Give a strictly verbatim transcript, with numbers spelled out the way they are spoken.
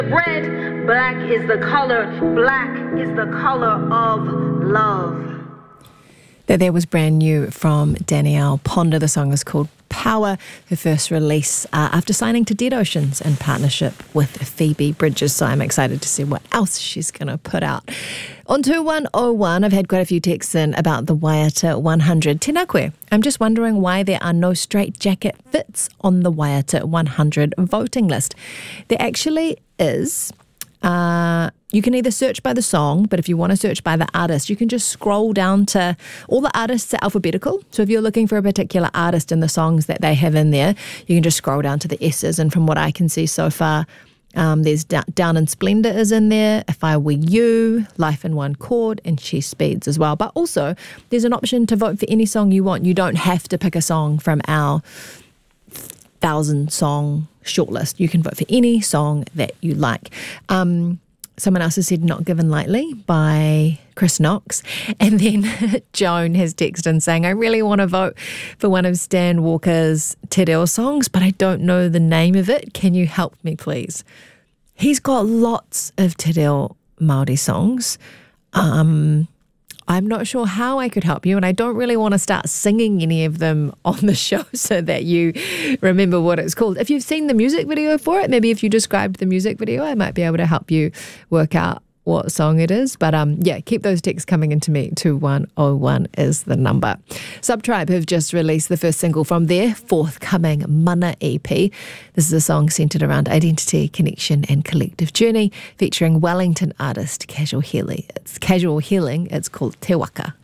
Red, black is the color, black is the color of love. That there was brand new from Danielle Ponder. The song is called Power, her first release uh, after signing to Dead Oceans in partnership with Phoebe Bridgers. So I'm excited to see what else she's going to put out. On two one oh one, I've had quite a few texts in about the Waiata one hundred. Tēnā koe. I'm just wondering why there are no straight jacket fits on the Waiata one hundred voting list. There actually is. Uh, you can either search by the song, but if you want to search by the artist, you can just scroll down to all the artists are alphabetical. So if you're looking for a particular artist and the songs that they have in there, you can just scroll down to the S's. And from what I can see so far, um, there's D- Down in Splendor is in there, If I Were You, Life in One Chord, and She Speeds as well. But also, there's an option to vote for any song you want. You don't have to pick a song from our thousand song shortlist. You can vote for any song that you like. Um, someone else has said Not Given Lightly by Chris Knox. And then Joan has texted in saying, I really want to vote for one of Stan Walker's Te Reo songs, but I don't know the name of it. Can you help me, please? He's got lots of Te Reo Māori songs. Um... I'm not sure how I could help you, and I don't really want to start singing any of them on the show so that you remember what it's called. If you've seen the music video for it, maybe if you described the music video, I might be able to help you work out what song it is. But um, yeah, keep those texts coming into me. two one oh one is the number. Subtribe have just released the first single from their forthcoming Mana E P. This is a song centred around identity, connection and collective journey, featuring Wellington artist Casual Healing. It's Casual Healing. It's called Te Waka.